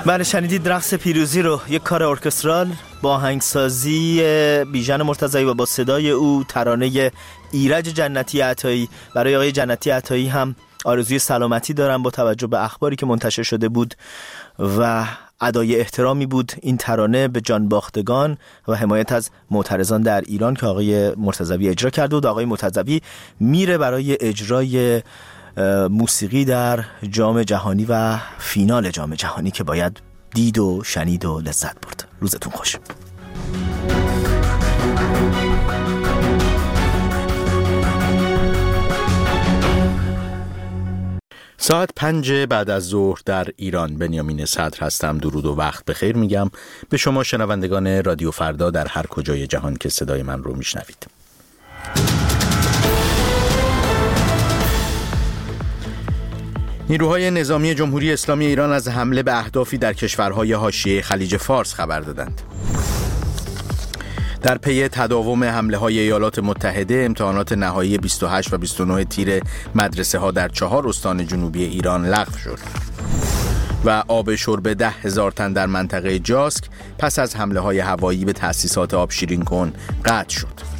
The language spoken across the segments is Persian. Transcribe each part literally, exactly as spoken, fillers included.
بله، شنیدید رقص پیروزی رو، یک کار ارکسترال با آهنگسازی بیژن مرتضوی و با صدای او ترانه ایرج جنتی عطایی. برای آقای جنتی عطایی هم آرزوی سلامتی دارم با توجه به اخباری که منتشر شده بود و ادای احترامی بود این ترانه به جانباختگان و حمایت از معترضان در ایران که آقای مرتضوی اجرا کرده بود. آقای مرتضوی میره برای اجرای موسیقی در جام جهانی و فینال جام جهانی که باید دید و شنید و لذت برد. روزتون خوش. ساعت پنج بعد از ظهر در ایران. بنیامین صدر هستم. درود و وقت بخیر میگم به شما شنوندگان رادیو فردا در هر کجای جهان که صدای من رو میشنوید. نیروهای نظامی جمهوری اسلامی ایران از حمله به اهدافی در کشورهای حاشیه خلیج فارس خبر دادند. در پی تداوم حمله‌های ایالات متحده، امتحانات نهایی بیست و هشت و بیست و نه تیر مدرسه ها در چهار استان جنوبی ایران لغو شد و آب شرب ده هزار تن در منطقه جاسک پس از حمله‌های هوایی به تأسیسات آب شیرین کن قطع شد.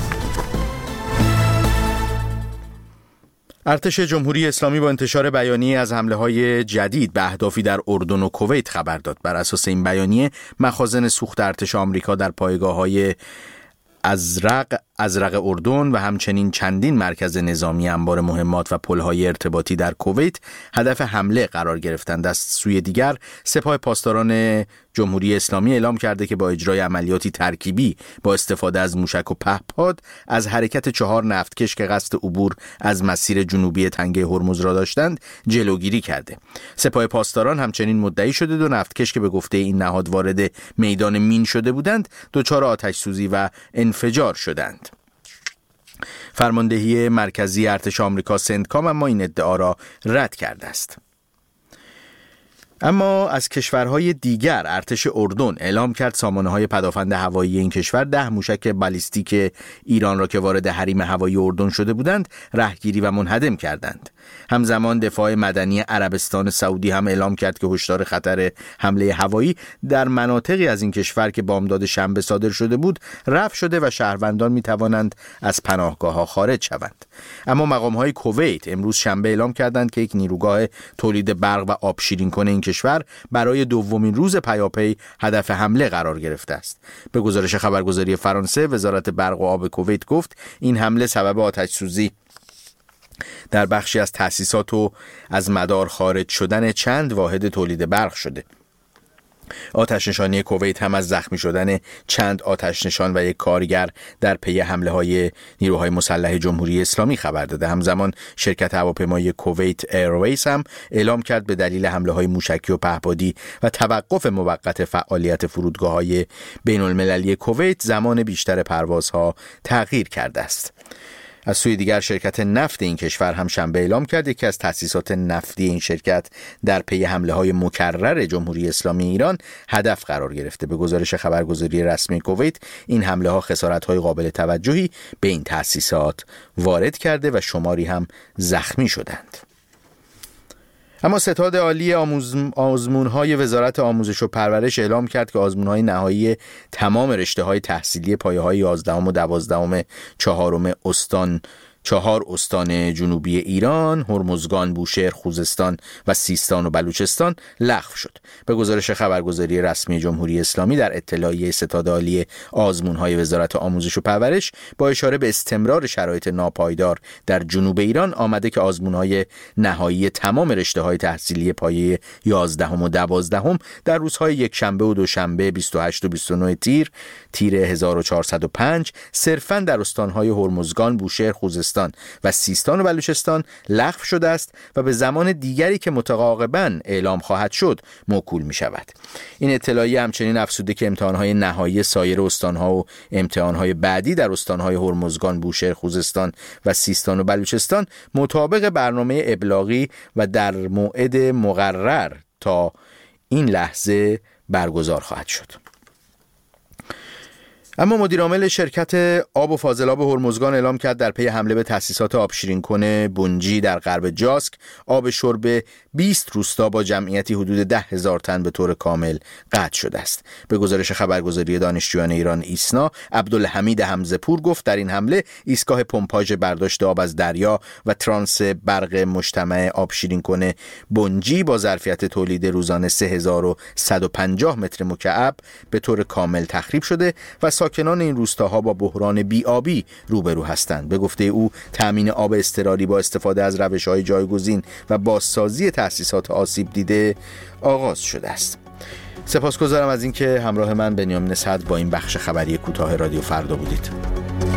ارتش جمهوری اسلامی با انتشار بیانیه از حمله‌های جدید به اهدافی در اردن و کویت خبر داد. بر اساس این بیانیه، مخازن سوخت ارتش آمریکا در پایگاه‌های ازرق ازرق اردن و همچنین چندین مرکز نظامی انبار مهمات و پل‌های ارتباطی در کویت هدف حمله قرار گرفتند. از سوی دیگر، سپاه پاسداران جمهوری اسلامی اعلام کرده که با اجرای عملیاتی ترکیبی با استفاده از موشک و پهپاد از حرکت چهار نفتکش که قصد عبور از مسیر جنوبی تنگه هرمز را داشتند جلوگیری کرده. سپاه پاسداران همچنین مدعی شده دو نفتکش که به گفته این نهاد وارد میدان مین شده بودند دچار آتش سوزی و انفجار شدند. فرماندهی مرکزی ارتش آمریکا سنتکام اما این ادعا را رد کرده است. اما از کشورهای دیگر، ارتش اردن اعلام کرد سامانه‌های پدافند هوایی این کشور ده موشک بالیستیک ایران را که وارد حریم هوایی اردن شده بودند رهگیری و منهدم کردند. همزمان دفاع مدنی عربستان سعودی هم اعلام کرد که هشدار خطر حمله هوایی در مناطقی از این کشور که بامداد شنبه صادر شده بود رفع شده و شهروندان می توانند از پناهگاه‌ها خارج شوند. اما مقام‌های کویت امروز شنبه اعلام کردند که یک نیروگاه تولید برق و آب شیرین کن این کشور برای دومین روز پیاپی هدف حمله قرار گرفته است. به گزارش خبرگزاری فرانسه، وزارت برق و آب کویت گفت این حمله سبب آتش سوزی در بخشی از تأسیسات و از مدار خارج شدن چند واحد تولید برق شده. آتش نشانی کویت هم از زخمی شدن چند آتش نشان و یک کارگر در پی حمله های نیروهای مسلح جمهوری اسلامی خبر داده. همزمان شرکت هواپیمایی کویت ایرویز هم اعلام کرد به دلیل حمله های موشکی و پهپادی و توقف موقت فعالیت فرودگاه های بین المللی کویت زمان بیشتر پروازها تغییر کرده است. از سوی دیگر شرکت نفت این کشور هم شنبه اعلام کرد که از تأسیسات نفتی این شرکت در پی حمله‌های مکرر جمهوری اسلامی ایران هدف قرار گرفته. به گزارش خبرگزاری رسمی کویت این حمله‌ها خسارت‌های قابل توجهی به این تأسیسات وارد کرده و شماری هم زخمی شدند. اما ستاد عالی آموز... آزمون‌های وزارت آموزش و پرورش اعلام کرد که آزمون‌های نهایی تمام رشته‌های تحصیلی پایه‌های یازدهم و دوازدهم چهارم استان چهار استان جنوبی ایران، هرمزگان، بوشهر، خوزستان و سیستان و بلوچستان لغو شد. به گزارش خبرگزاری رسمی جمهوری اسلامی در اطلاعیه ستاد عالی آزمون‌های وزارت آموزش و پرورش با اشاره به استمرار شرایط ناپایدار در جنوب ایران آمده که آزمون‌های نهایی تمام رشته‌های تحصیلی پایه یازدهم و دوازدهم در روزهای یکشنبه و دوشنبه بیست و هشت و بیست و نه تیر تیر هزار و چهارصد و پنج صرفاً در استان‌های هرمزگان، بوشهر، خوزستان و سیستان و بلوچستان لغو شده است و به زمان دیگری که متعاقباً اعلام خواهد شد موکول می شود. این اطلاعیه همچنین افزوده که امتحانهای نهایی سایر استانها و امتحانهای بعدی در استانهای هرمزگان، بوشهر، خوزستان و سیستان و بلوچستان مطابق برنامه ابلاغی و در موعد مقرر تا این لحظه برگزار خواهد شد. اما مدیر عامل شرکت آب و فاضلاب هرمزگان اعلام کرد در پی حمله به تأسیسات آبشیرین‌کن بنجی در غرب جاسک، آب شرب بیست روستا با جمعیتی حدود ده هزار تن به طور کامل قطع شده است. به گزارش خبرگزاری دانشجویان ایران ایسنا، عبدالحمید حمزه‌پور گفت در این حمله ایستگاه پمپاژ برداشت آب از دریا و ترانس برق مجتمع آبشیرین‌کن بنجی با ظرفیت تولید روزانه سه هزار و صد و پنجاه متر مکعب به طور کامل تخریب شده و ساکنان این روستاها با بحران بی‌آبی روبرو هستند. به گفته او، تامین آب اضطراری با استفاده از روش‌های جایگزین و بازسازی تأسیسات آسیب دیده آغاز شده است. سپاسگزارم از اینکه همراه من بنیامین صدر با این بخش خبری کوتاه رادیو فردا بودید.